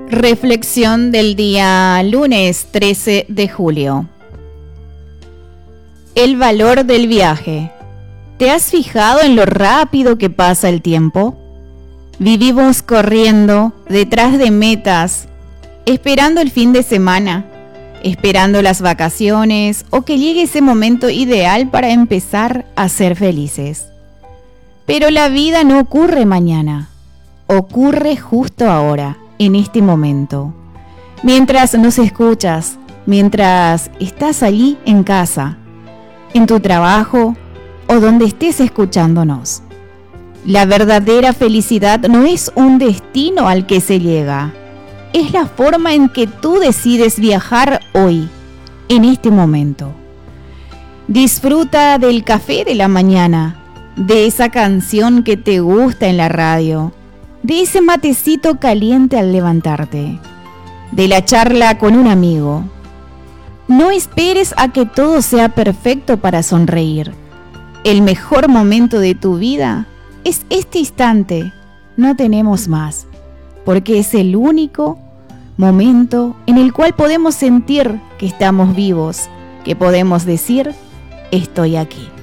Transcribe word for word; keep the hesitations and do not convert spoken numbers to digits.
Reflexión del día lunes trece de julio. El valor del viaje. ¿Te has fijado en lo rápido que pasa el tiempo? Vivimos corriendo detrás de metas, esperando el fin de semana, esperando las vacaciones o que llegue ese momento ideal para empezar a ser felices. Pero la vida no ocurre mañana, ocurre justo ahora, en este momento. Mientras nos escuchas, mientras estás allí en casa, en tu trabajo o donde estés escuchándonos. La verdadera felicidad no es un destino al que se llega, es la forma en que tú decides viajar hoy, en este momento. Disfruta del café de la mañana, de esa canción que te gusta en la radio, de ese matecito caliente al levantarte, de la charla con un amigo. No esperes a que todo sea perfecto para sonreír. El mejor momento de tu vida es este instante, no tenemos más, porque es el único momento en el cual podemos sentir que estamos vivos, que podemos decir, estoy aquí.